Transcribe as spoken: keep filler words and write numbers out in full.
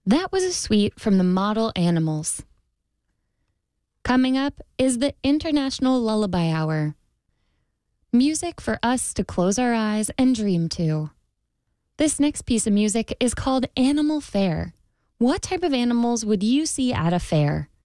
That was a suite from the Model Animals. Coming up is the International Lullaby Hour. Music for us to close our eyes and dream to. This next piece of music is called Animal Fair. What type of animals would you see at a fair?